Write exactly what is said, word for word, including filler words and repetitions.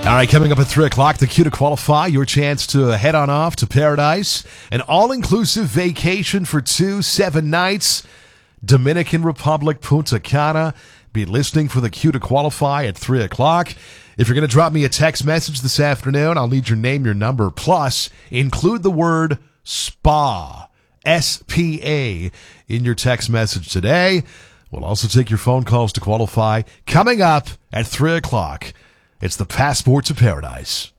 All right, coming up at three o'clock, the Q to qualify, your chance to head on off to paradise. An all-inclusive vacation for two, seven nights. Dominican Republic, Punta Cana. Be listening for the Q to qualify at three o'clock. If you're going to drop me a text message this afternoon, I'll need your name, your number, plus include the word SPA, S P A, in your text message today. We'll also take your phone calls to qualify. Coming up at three o'clock, it's the Passport to Paradise.